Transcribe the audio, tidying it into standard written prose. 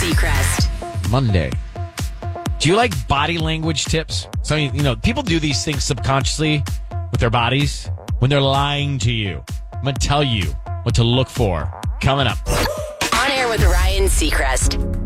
Seacrest. Monday. Do you like body language tips? So, people do these things subconsciously with their bodies when they're lying to you. I'm going to tell you what to look for coming up. On air with Ryan Seacrest.